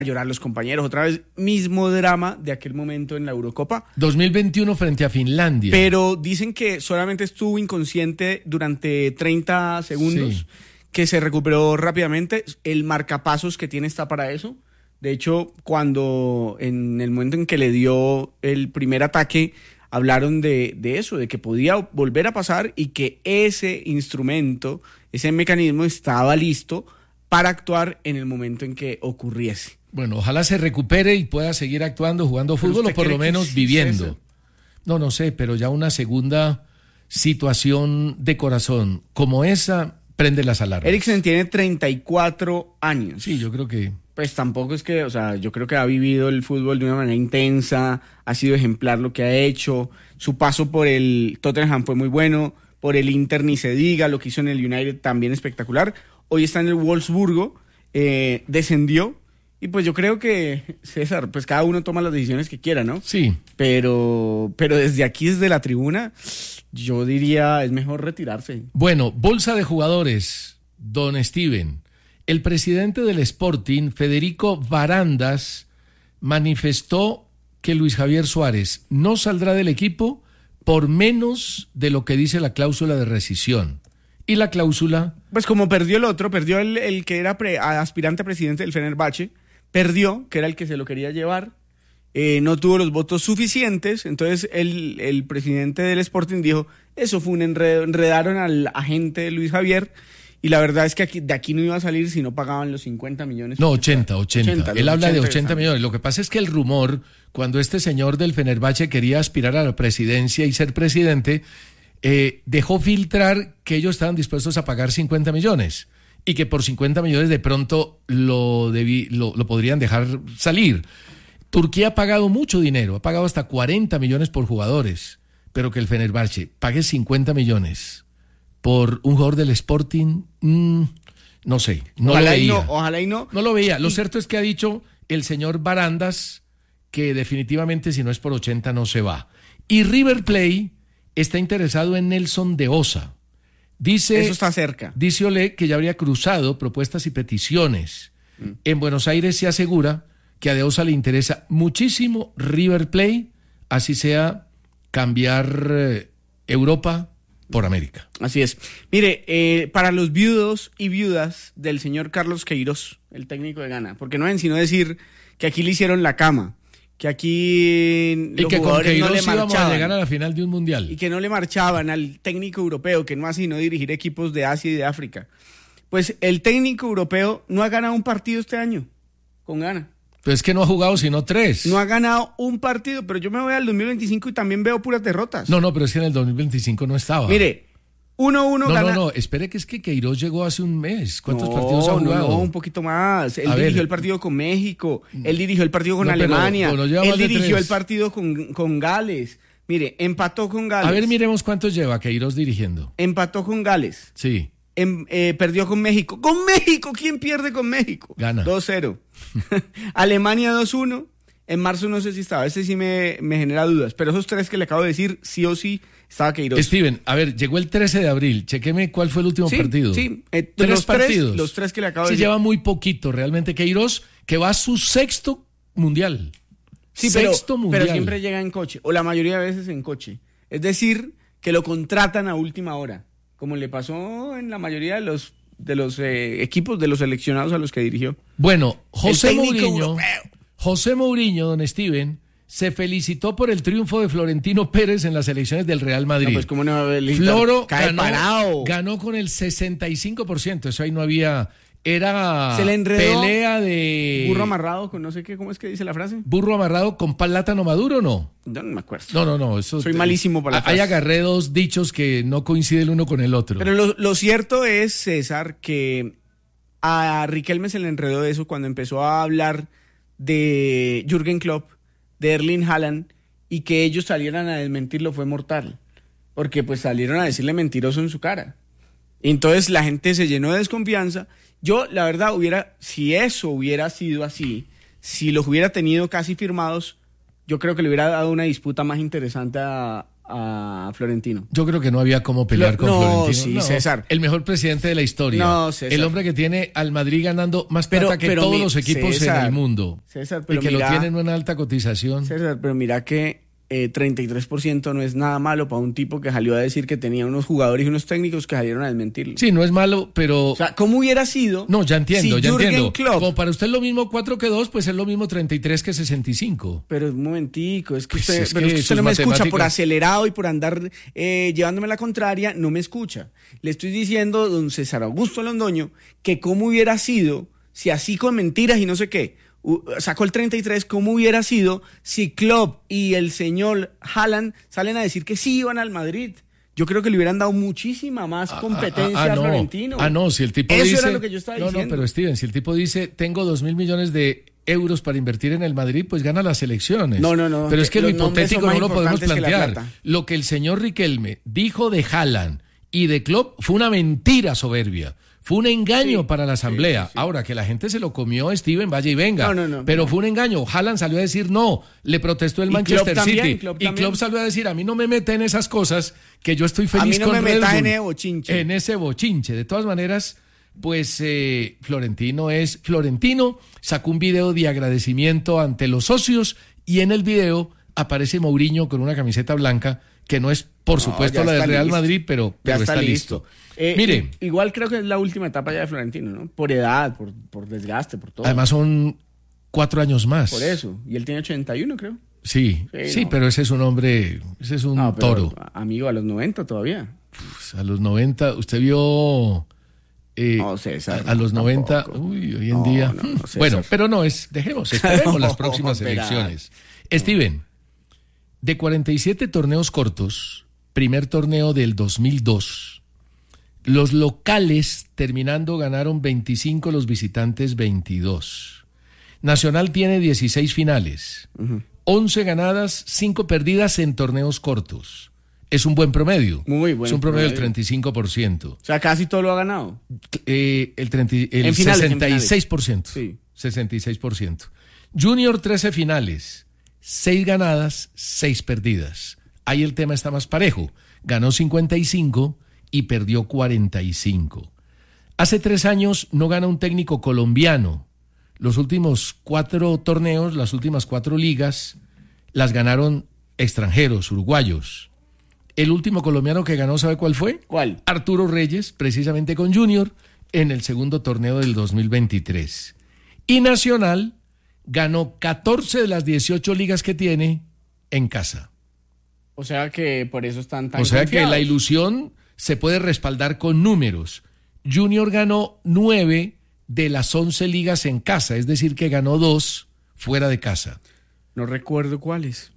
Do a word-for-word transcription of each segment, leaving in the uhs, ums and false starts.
llorar los compañeros, otra vez mismo drama de aquel momento en la Eurocopa. dos mil veintiuno frente a Finlandia. Pero dicen que solamente estuvo inconsciente durante treinta segundos, sí. que se recuperó rápidamente. El marcapasos que tiene está para eso. De hecho, cuando en el momento en que le dio el primer ataque, hablaron de, de eso, de que podía volver a pasar y que ese instrumento, ese mecanismo estaba listo para actuar en el momento en que ocurriese. Bueno, ojalá se recupere y pueda seguir actuando, jugando fútbol o por lo menos viviendo. Eso? No, no sé, pero ya una segunda situación de corazón como esa prende las alarmas. Eriksen tiene treinta y cuatro años. Sí, yo creo que... Pues tampoco es que, o sea, yo creo que ha vivido el fútbol de una manera intensa, ha sido ejemplar lo que ha hecho, su paso por el Tottenham fue muy bueno, por el Inter ni se diga, lo que hizo en el United también espectacular. Hoy está en el Wolfsburgo, eh, descendió, y pues yo creo que, César, pues cada uno toma las decisiones que quiera, ¿no? Sí. Pero, pero desde aquí, desde la tribuna, yo diría, es mejor retirarse. Bueno, bolsa de jugadores, don Steven. El presidente del Sporting, Federico Varandas, manifestó que Luis Javier Suárez no saldrá del equipo por menos de lo que dice la cláusula de rescisión. Y la cláusula... Pues como perdió el otro, perdió el, el que era pre, aspirante a presidente del Fenerbahce, perdió, que era el que se lo quería llevar, eh, no tuvo los votos suficientes, entonces el, el presidente del Sporting dijo, eso fue un enredo, enredaron al agente de Luis Javier, y la verdad es que aquí, de aquí no iba a salir si no pagaban los cincuenta millones. No, ochenta, ochenta. ochenta Él habla ochenta de ochenta millones. Lo que pasa es que el rumor, cuando este señor del Fenerbahce quería aspirar a la presidencia y ser presidente, eh, dejó filtrar que ellos estaban dispuestos a pagar cincuenta millones y que por cincuenta millones de pronto lo, debí, lo, lo podrían dejar salir. Turquía ha pagado mucho dinero, ha pagado hasta cuarenta millones por jugadores, pero que el Fenerbahce pague cincuenta millones por un jugador del Sporting, mmm, no sé, no ojalá lo veía. Y no, ojalá y no. No lo veía. Lo cierto es que ha dicho el señor Varandas que definitivamente si no es por ochenta no se va. Y River Plate está interesado en Nelson de Osa. Dice, eso está cerca. Dice Olé que ya habría cruzado propuestas y peticiones. Mm. En Buenos Aires se asegura que a de Osa le interesa muchísimo River Plate, así sea cambiar eh, Europa por América. Así es. Mire, eh, para los viudos y viudas del señor Carlos Queiroz, el técnico de Ghana, porque no ven sino decir que aquí le hicieron la cama, que aquí y los que jugadores con no le íbamos marchaban, a llegar a la final de un mundial. Y que no le marchaban al técnico europeo, que no hace sino dirigir equipos de Asia y de África. Pues el técnico europeo no ha ganado un partido este año con Ghana. Pues es que no ha jugado sino tres. No ha ganado un partido, pero yo me voy al dos mil veinticinco y también veo puras derrotas. No, no, pero es que en el dos mil veinticinco no estaba. Mire, uno uno no, gana... No, no, espere que es que Queiroz llegó hace un mes. ¿Cuántos no, partidos ha jugado? No, no, un poquito más. Él a dirigió ver. el partido con México, él dirigió el partido con no, Alemania, pero, pero él dirigió el partido con, con Gales. Mire, empató con Gales. A ver, miremos cuántos lleva Queiroz dirigiendo. Empató con Gales. Sí. En, eh, perdió con México. ¡Con México! ¿Quién pierde con México? Gana. dos cero. Alemania dos uno. En marzo no sé si estaba. Este sí me, me genera dudas. Pero esos tres que le acabo de decir, sí o sí, estaba Queiroz. Steven, a ver, llegó el trece de abril. Chequeme cuál fue el último sí, partido. Sí, eh, tres los partidos. Tres, los tres que le acabo sí, de decir. lleva muy poquito realmente Queiroz, que va a su sexto mundial. Sí, sexto pero, mundial. pero siempre llega en coche. O la mayoría de veces en coche. Es decir, que lo contratan a última hora. Como le pasó en la mayoría de los, de los eh, equipos de los seleccionados a los que dirigió. Bueno, José Mourinho... Europeo. José Mourinho, don Steven, se felicitó por el triunfo de Florentino Pérez en las elecciones del Real Madrid. No, pues cómo no Floro cae ganó, parado. ganó con el sesenta y cinco por ciento, eso ahí no había... Era se le enredó pelea de... burro amarrado con no sé qué, ¿cómo es que dice la frase? ¿Burro amarrado con plátano maduro o no? No, no me acuerdo. No, no, no. Eso, Soy malísimo para la Ahí frase. agarré dos dichos que no coinciden el uno con el otro. Pero lo, lo cierto es, César, que a Riquelme se le enredó eso cuando empezó a hablar de Jürgen Klopp, de Erling Haaland, y que ellos salieran a desmentirlo fue mortal. Porque pues salieron a decirle mentiroso en su cara. Entonces la gente se llenó de desconfianza. Yo, la verdad, hubiera, si eso hubiera sido así, si los hubiera tenido casi firmados, yo creo que le hubiera dado una disputa más interesante a, a Florentino. Yo creo que no había cómo pelear Flo, con no, Florentino. Sí, no, César. El mejor presidente de la historia. No, César. El hombre que tiene al Madrid ganando más plata pero, que pero todos mi, los equipos César, en el mundo. César, pero y que mira, lo tienen en una alta cotización. César, pero mira que eh, treinta y tres por ciento no es nada malo para un tipo que salió a decir que tenía unos jugadores y unos técnicos que salieron a desmentirlo. Sí, no es malo, pero... O sea, ¿cómo hubiera sido? No, ya entiendo, si ya Jürgen entiendo. Klopp, como para usted es lo mismo cuatro que dos, pues es lo mismo treinta y tres que sesenta y cinco. Pero un momentico, es que pues usted, es pero que usted no me matemáticas... escucha por acelerado y por andar eh, llevándome la contraria, no me escucha. Le estoy diciendo, don César Augusto Londoño, que cómo hubiera sido si así con mentiras y no sé qué, sacó el treinta y tres, ¿cómo hubiera sido si Klopp y el señor Haaland salen a decir que sí iban al Madrid? Yo creo que le hubieran dado muchísima más competencia ah, ah, ah, a no. Florentino. Ah, no, si el tipo Eso dice... era lo que yo estaba no, diciendo. No, pero Steven, si el tipo dice, tengo dos mil millones de euros para invertir en el Madrid, pues gana las elecciones. No, no, no. Pero es que lo hipotético no lo podemos plantear. Que lo que el señor Riquelme dijo de Haaland y de Klopp fue una mentira soberbia. Fue un engaño sí, para la asamblea. Sí, sí, sí. Ahora, que la gente se lo comió, Steven, vaya y venga. No, no, no, pero no. fue un engaño. Haaland salió a decir no. Le protestó el Manchester Klopp City. También, Klopp y también. Klopp salió a decir, a mí no me mete en esas cosas, que yo estoy feliz con A mí no me Red metas Bull, en ese bochinche. En ese bochinche. De todas maneras, pues eh, Florentino es... Florentino sacó un video de agradecimiento ante los socios y en el video aparece Mourinho con una camiseta blanca que no es, por no, supuesto, la del Real listo. Madrid, pero, pero ya está, está listo. listo. Eh, Mire, igual creo que es la última etapa ya de Florentino, ¿no? Por edad, por, por desgaste, por todo. Además son cuatro años más. Por eso. Y él tiene ochenta y uno, creo. Sí, sí, sí no. Pero ese es un hombre, ese es un no, toro. Amigo, a los noventa todavía. Uf, a los noventa, usted vio... Eh, no, César, a, a los noventa, tampoco. uy, hoy en no, día... No, no, bueno, pero no, es dejemos, esperemos no, las próximas espera. elecciones. Steven, de cuarenta y siete torneos cortos, primer torneo del dos mil dos, los locales terminando ganaron veinticinco, los visitantes veintidós. Nacional tiene dieciséis finales, uh-huh. once ganadas, cinco perdidas en torneos cortos. Es un buen promedio. Muy buen Es un promedio, promedio del treinta y cinco por ciento. O sea, casi todo lo ha ganado. Eh, el treinta, el en finales, sesenta y seis por ciento. En finales. Sí. sesenta y seis por ciento. Junior, trece finales, seis ganadas, seis perdidas. Ahí el tema está más parejo. Ganó cincuenta y cinco y perdió cuarenta y cinco. Hace tres años no gana un técnico colombiano. Los últimos cuatro torneos, las últimas cuatro ligas, las ganaron extranjeros, uruguayos. El último colombiano que ganó, ¿sabe cuál fue? ¿Cuál? Arturo Reyes, precisamente con Junior, en el segundo torneo del dos mil veintitrés. Y Nacional ganó catorce de las dieciocho ligas que tiene en casa. O sea que por eso están tan O sea confiados. que la ilusión se puede respaldar con números. Junior ganó nueve de las once ligas en casa, es decir, que ganó dos fuera de casa. No recuerdo cuáles.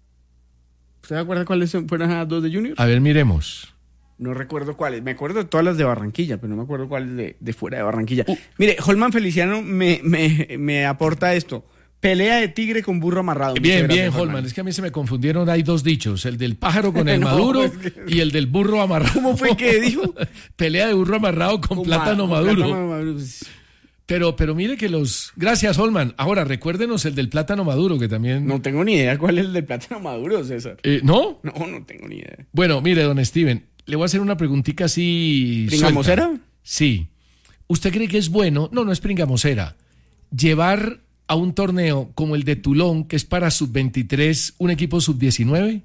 ¿Usted se acuerda cuáles fueron las dos de Junior? A ver, miremos. No recuerdo cuáles. Me acuerdo de todas las de Barranquilla, pero no me acuerdo cuáles de, de fuera de Barranquilla. Uh. Mire, Holman Feliciano me, me, me aporta esto. Pelea de tigre con burro amarrado. Bien, bien, Holman. Holman. Es que a mí se me confundieron. Hay dos dichos. El del pájaro con el no, maduro es que... y el del burro amarrado. ¿Cómo fue que dijo? Pelea de burro amarrado con, con plátano ma- maduro. Con plátano maduro. Pero, pero mire que los... Gracias, Holman. Ahora, recuérdenos el del plátano maduro, que también... No tengo ni idea cuál es el del plátano maduro, César. Eh, ¿No? No, no tengo ni idea. Bueno, mire, don Steven, le voy a hacer una preguntita así... ¿Pringamosera? Sí. ¿Usted cree que es bueno? No, no es pringamosera. Llevar a un torneo como el de Toulon, que es para sub veintitrés, un equipo sub diecinueve.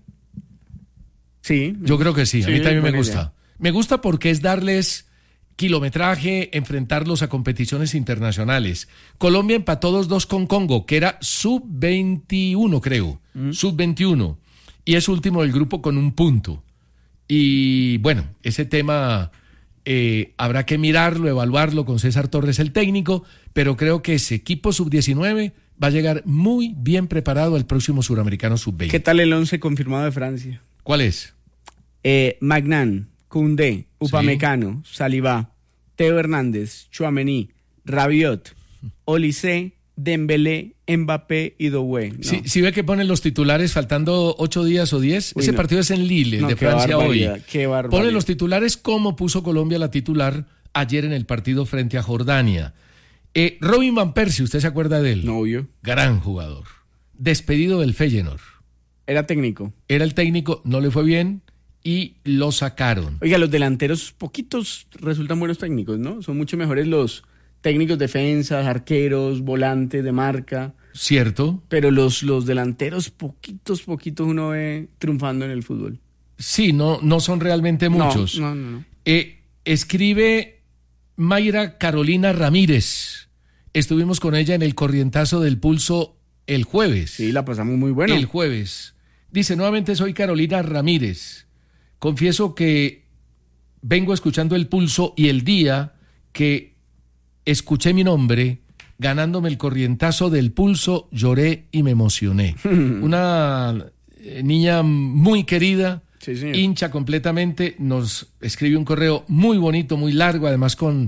Sí. Yo creo que sí, sí a mí también me gusta. Idea. Me gusta porque es darles... kilometraje, enfrentarlos a competiciones internacionales. Colombia empató dos dos con Congo, que era sub veintiuno, creo, mm. sub veintiuno, y es último del grupo con un punto. Y bueno, ese tema eh, habrá que mirarlo, evaluarlo con César Torres, el técnico, pero creo que ese equipo sub diecinueve va a llegar muy bien preparado al próximo Suramericano sub veinte. ¿Qué tal el once confirmado de Francia? ¿Cuál es? Eh, Magnan, Koundé, Upamecano, sí. Saliba, Teo Hernández, Tchouaméni, Rabiot, Olise, Dembélé, Mbappé y Doué. ¿No? Si, si ve que ponen los titulares faltando ocho días o diez, Uy, ese no. partido es en Lille, no, de Francia hoy. Qué ponen los titulares como puso Colombia la titular ayer en el partido frente a Jordania. Eh, Robin Van Persie, ¿usted se acuerda de él? No, yo. Gran jugador. Despedido del Feyenoord. Era técnico. Era el técnico, no le fue bien y lo sacaron. Oiga, los delanteros poquitos resultan buenos técnicos, ¿no? Son mucho mejores los técnicos defensas, arqueros, volantes de marca. Cierto. Pero los, los delanteros poquitos, poquitos uno ve triunfando en el fútbol. Sí, no, no son realmente muchos. No, no, no. no. Eh, escribe Mayra Carolina Ramírez. Estuvimos con ella en el Corrientazo del Pulso el jueves. Sí, la pasamos muy bueno. El jueves. Dice, nuevamente soy Carolina Ramírez. Confieso que vengo escuchando el Pulso y el día que escuché mi nombre, ganándome el Corrientazo del Pulso, lloré y me emocioné. Una niña muy querida, sí, hincha completamente, nos escribe un correo muy bonito, muy largo, además con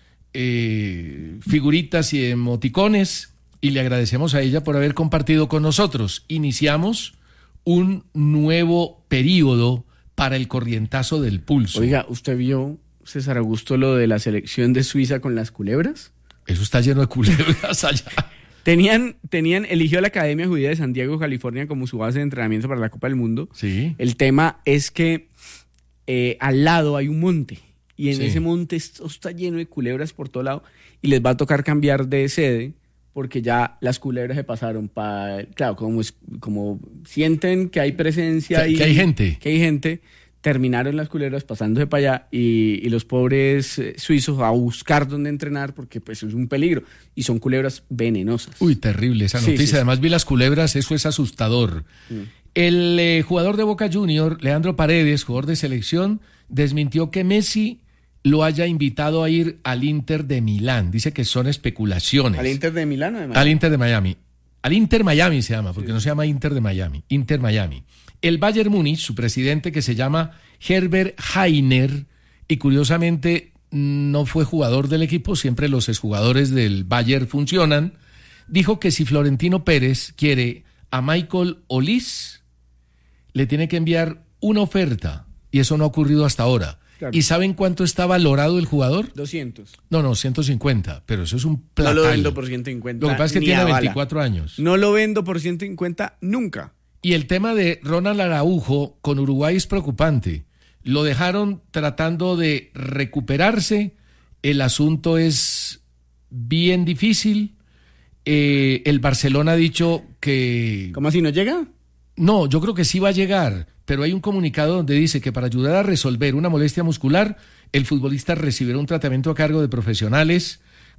eh, figuritas y emoticones, y le agradecemos a ella por haber compartido con nosotros. Iniciamos un nuevo periodo para el Corrientazo del Pulso. Oiga, ¿usted vio, César Augusto, lo de la selección de Suiza con las culebras? Eso está lleno de culebras allá. Tenían, tenían, eligió la Academia Judía de San Diego, California, como su base de entrenamiento para la Copa del Mundo. Sí. El tema es que eh, al lado hay un monte, y en sí. ese monte esto está lleno de culebras por todo lado, y les va a tocar cambiar de sede, porque ya las culebras se pasaron para, claro, como, es, como sienten que hay presencia que, y que hay gente. Que hay gente, terminaron las culebras pasándose para allá y, y los pobres eh, suizos a buscar dónde entrenar porque pues es un peligro y son culebras venenosas. Uy, terrible esa noticia. Sí, sí, Además sí. vi las culebras, eso es asustador. Mm. El eh, jugador de Boca Junior, Leandro Paredes, jugador de selección, desmintió que Messi lo haya invitado a ir al Inter de Milán. Dice que son especulaciones. ¿Al Inter de Milán o de Miami? Al Inter de Miami. Al Inter Miami se llama, porque sí. no se llama Inter de Miami. Inter Miami. El Bayern Múnich, su presidente, que se llama Herbert Hainer, y curiosamente no fue jugador del equipo, siempre los exjugadores del Bayern funcionan, dijo que si Florentino Pérez quiere a Michael Olise, le tiene que enviar una oferta, y eso no ha ocurrido hasta ahora. Claro. ¿Y saben cuánto está valorado el jugador? doscientos. No, no, ciento cincuenta, pero eso es un platal. No lo vendo por ciento cincuenta. Lo que pasa es que tiene veinticuatro años. No lo vendo por ciento cincuenta nunca. Y el tema de Ronald Araujo con Uruguay es preocupante. Lo dejaron tratando de recuperarse. El asunto es bien difícil. Eh, el Barcelona ha dicho que... ¿Cómo así, no llega? No, yo creo que sí va a llegar, pero hay un comunicado donde dice que para ayudar a resolver una molestia muscular, el futbolista recibirá un tratamiento a cargo de profesionales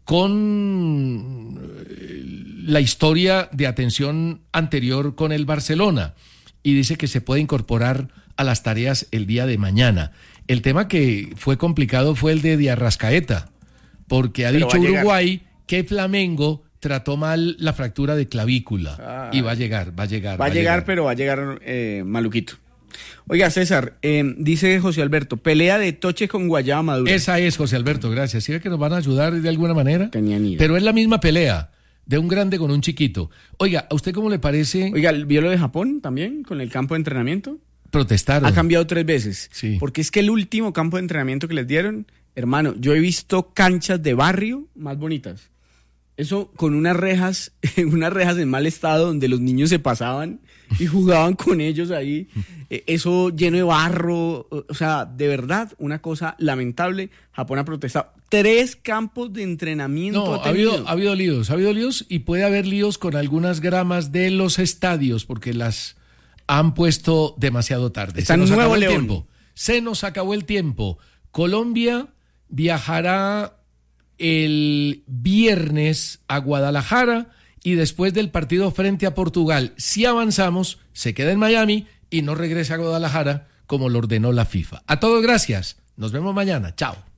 con la historia de atención anterior con el Barcelona, y dice que se puede incorporar a las tareas el día de mañana. El tema que fue complicado fue el de Di Arrascaeta, porque ha pero dicho Uruguay que Flamengo trató mal la fractura de clavícula. Ah, y va a llegar, va a llegar. Va, va a llegar, llegar, pero va a llegar eh, maluquito. Oiga, César, eh, dice José Alberto, pelea de Toche con Guayaba Madura. Esa es, José Alberto, gracias. ¿Sí ve que nos van a ayudar de alguna manera? Tenía ni idea. Pero es la misma pelea, de un grande con un chiquito. Oiga, ¿a usted cómo le parece? Oiga, ¿vio lo de Japón también, con el campo de entrenamiento? Protestaron. Ha cambiado tres veces. Sí. Porque es que el último campo de entrenamiento que les dieron, hermano, yo he visto canchas de barrio más bonitas. Eso con unas rejas, unas rejas en mal estado donde los niños se pasaban y jugaban con ellos ahí. Eso lleno de barro, o sea, de verdad, una cosa lamentable. Japón ha protestado. Tres campos de entrenamiento. No, ha, ha, habido, ha habido líos, ha habido líos y puede haber líos con algunas gramas de los estadios porque las han puesto demasiado tarde. Está en Nuevo León. Tiempo. Se nos acabó el tiempo. Colombia viajará el viernes a Guadalajara y después del partido frente a Portugal, si avanzamos, se queda en Miami y no regresa a Guadalajara como lo ordenó la FIFA. A todos gracias, nos vemos mañana, chao.